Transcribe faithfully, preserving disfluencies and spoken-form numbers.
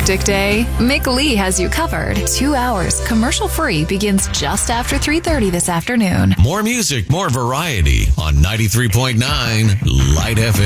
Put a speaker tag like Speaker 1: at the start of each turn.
Speaker 1: hectic day? Mick Lee has you covered. Two hours, commercial-free, begins just after three thirty this afternoon.
Speaker 2: More music, more variety on ninety-three point nine Light F M.